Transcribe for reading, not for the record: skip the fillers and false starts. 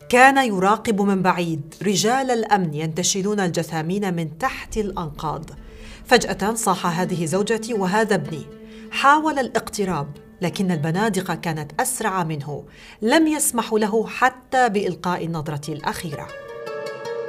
كان يراقب من بعيد رجال الأمن ينتشلون الجثامين من تحت الأنقاض. فجأة صاح: هذه زوجتي وهذا ابني. حاول الاقتراب، لكن البنادق كانت أسرع منه، لم يسمحوا له حتى بإلقاء النظرة الأخيرة.